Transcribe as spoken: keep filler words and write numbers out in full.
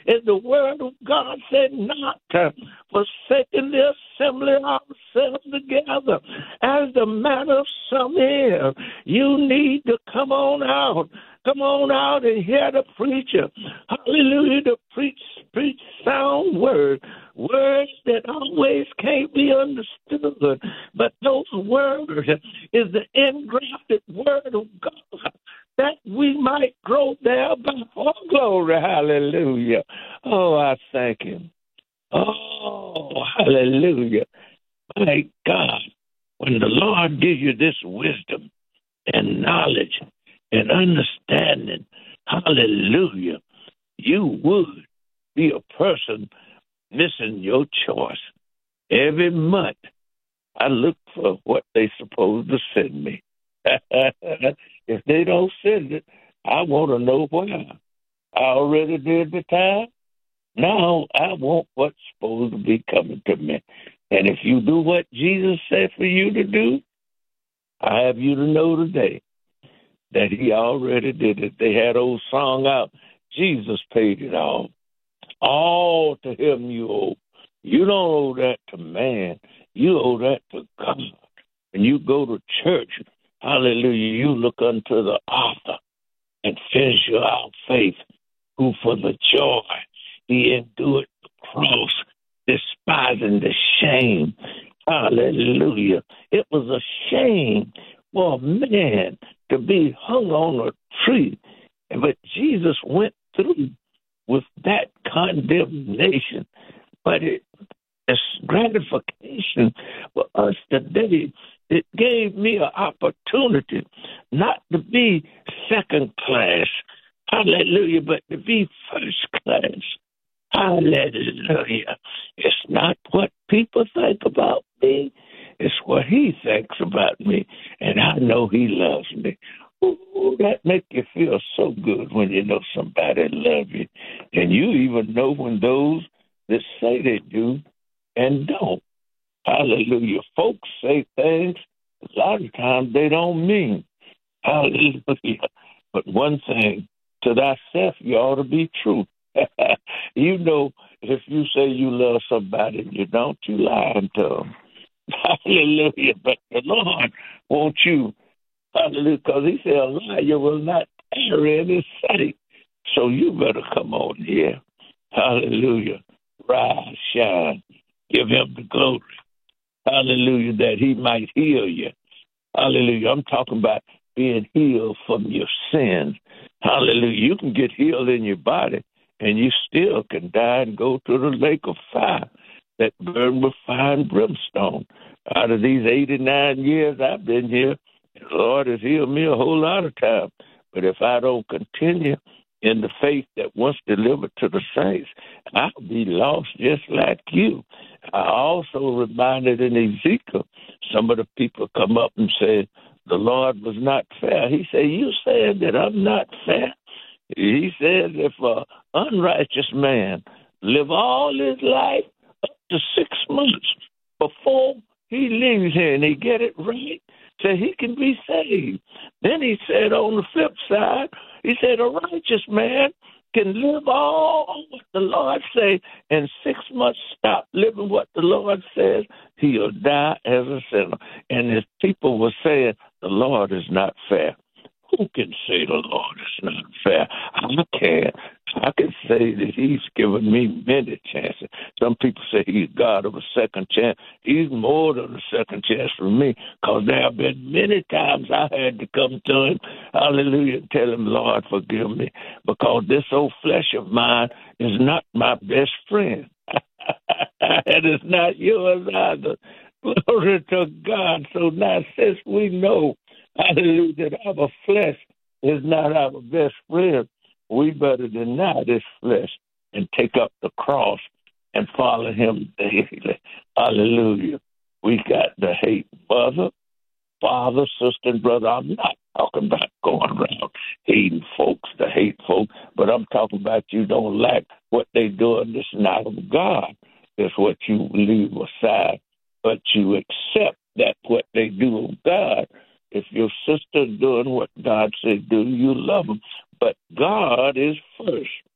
And the word of God said not to forsaking the assembly ourselves together. As the manner of some is, you need to come on out. Come on out and hear the preacher. Hallelujah, to preach, preach sound word. Words that always can't be understood. But those words is the engrafted word of God, that we might grow thereby. Oh, glory, hallelujah. Oh, I thank him. Oh, hallelujah. My God, when the Lord gives you this wisdom and knowledge and understanding, hallelujah, you would be a person missing your choice. Every month, I look for what they supposed to send me. If they don't send it, I want to know why. I already did the time. Now I want what's supposed to be coming to me. And if you do what Jesus said for you to do, I have you to know today that he already did it. They had old song out, Jesus paid it all. All to him you owe. You don't owe that to man. You owe that to God. When you go to church, hallelujah, you look unto the author and finisher our faith, who for the joy he endured the cross, despising the shame. Hallelujah. It was a shame for a man to be hung on a tree. But Jesus went through with that condemnation. But it, it's gratification for us today. It gave me an opportunity not to be second class, hallelujah, but to be first class. Hallelujah. It's not what people think about me. It's what he thinks about me. And I know he loves me. Ooh, that make you feel so good when you know somebody loves you. And you even know when those that say they do and don't. Hallelujah. Folks say things a lot of times they don't mean. Hallelujah. But one thing, to thyself you ought to be true. You know, if you say you love somebody and you don't, you lying to them. Hallelujah. But the Lord wants you, hallelujah, because he said a liar will not err in his sight. So you better come on here. Hallelujah. Rise, shine. Give him the glory. Hallelujah, that he might heal you. Hallelujah. I'm talking about being healed from your sins. Hallelujah. You can get healed in your body, and you still can die and go to the lake of fire that burn with fire and brimstone. Out of these eighty-nine years I've been here, the Lord has healed me a whole lot of times. But if I don't continue in the faith that once delivered to the saints, I'll be lost just like you. I also reminded in Ezekiel, some of the people come up and say, the Lord was not fair. He said, you said that I'm not fair. He says, if an unrighteous man live all his life up to six months before he leaves here and he get it right, so he can be saved. Then he said on the flip side, he said a righteous man can live all what the Lord say, and six months stop living what the Lord says, he'll die as a sinner. And if people were saying the Lord is not fair, who can say the Lord is not fair? I can. I can say that he's given me many chances. Some people say he's God of a second chance. He's more than a second chance for me, because there have been many times I had to come to him, hallelujah, and tell him, Lord, forgive me, because this old flesh of mine is not my best friend. And it's not yours either. Glory to God. So now, since we know, hallelujah, that our flesh is not our best friend, we better deny this flesh and take up the cross and follow him daily. Hallelujah. We got to hate mother, father, sister, and brother. I'm not talking about going around hating folks to hate folks, but I'm talking about you don't like what they do, and it's not of God. It's what you leave aside, but you accept that what they do of God. If your sister's doing what God said do, you love them. But God is first.